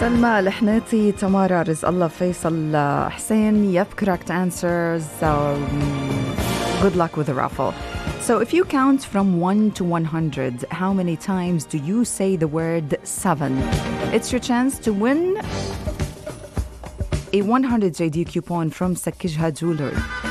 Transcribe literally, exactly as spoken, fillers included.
سلمى الحنيطي، تمارا رزق الله، فيصل حسين. Yep, correct answers. Um, good luck with the raffle. So if you count from one to one hundred, how many times do you say the word seven? It's your chance to win a one hundred J D coupon from Sakijha Jewelry.